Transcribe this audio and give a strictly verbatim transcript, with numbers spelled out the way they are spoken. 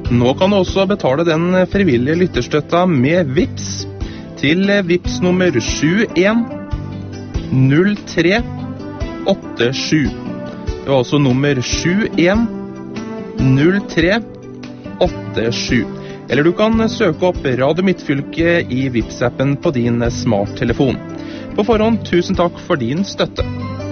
Nå kan du også betale den frivillige lytterstøtta med Vips til Vips nummer sju en null tre åtte sju. Det var altså nummer sju en null tre åtte sju. Eller du kan søke opp Radio Midtfylke i Vips-appen på din smarttelefon. På forhånd, tusen takk for din støtte.